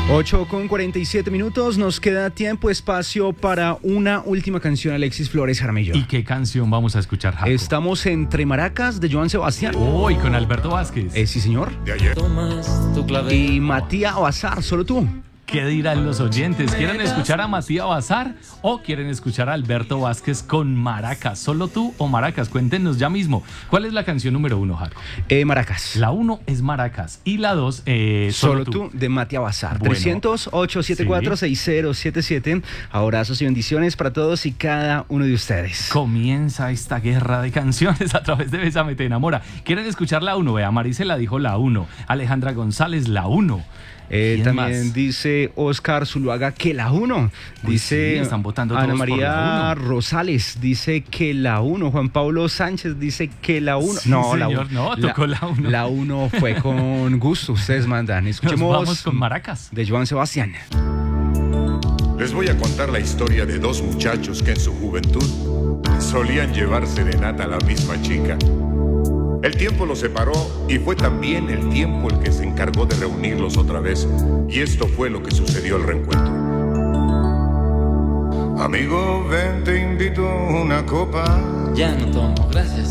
8:47, nos queda tiempo, espacio para una última canción, Alexis Flores Jaramillo. ¿Y qué canción vamos a escuchar, Jaco? Estamos Entre Maracas, de Joan Sebastián. Hoy con Alberto Vázquez. Sí, señor. Y Matías Bazar, Solo Tú. ¿Qué dirán los oyentes? ¿Quieren escuchar a Matías Bazar o quieren escuchar a Alberto Vázquez con Maracas? ¿Solo Tú o Maracas? Cuéntenos ya mismo. ¿Cuál es la canción número 1, Jaco? Maracas. La 1 es Maracas y la 2 Solo Tú, de Matías Bazar. Bueno, 300-874-6077. Abrazos y bendiciones para todos y cada uno de ustedes. Comienza esta guerra de canciones a través de Bésame Te Enamora. ¿Quieren escuchar la 1? Vea, Maricela dijo la 1. Alejandra González, la 1. También más? Dice Oscar Zuluaga que la 1. Dice sí, están votando todos Ana por María la 1. Rosales dice que la 1. Juan Pablo Sánchez dice que la 1. Sí, no, señor, tocó la 1. La 1 fue con gusto. Ustedes mandan. Escuchemos. Nos vamos con Maracas. De Joan Sebastián. Les voy a contar la historia de dos muchachos que en su juventud solían llevar serenata a la misma chica. El tiempo los separó y fue también el tiempo el que se encargó de reunirlos otra vez. Y esto fue lo que sucedió al reencuentro. Amigo, ven, te invito a una copa. Ya no tomo, gracias.